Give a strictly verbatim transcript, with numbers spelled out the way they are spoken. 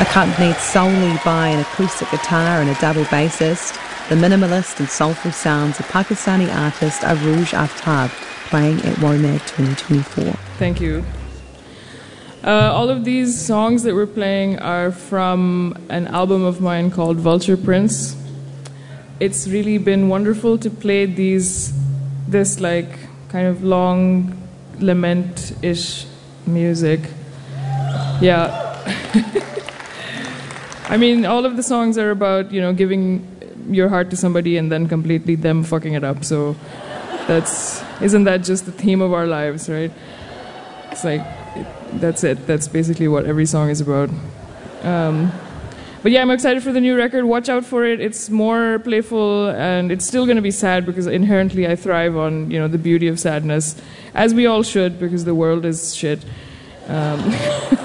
Accompanied solely by an acoustic guitar and a double bassist, the minimalist and soulful sounds of Pakistani artist Arooj Aftab, playing at WOMAD twenty twenty-four. Thank you. Uh, all of these songs that we're playing are from an album of mine called Vulture Prince. It's really been wonderful to play these, this like kind of long lament-ish music. Yeah. I mean, all of the songs are about, you know, giving your heart to somebody and then completely them fucking it up. So that's, isn't that just the theme of our lives, right? It's like, it, that's it. That's basically what every song is about. Um, but yeah, I'm excited for the new record. Watch out for it. It's more playful and it's still going to be sad because inherently I thrive on, you know, the beauty of sadness, as we all should because the world is shit. Um,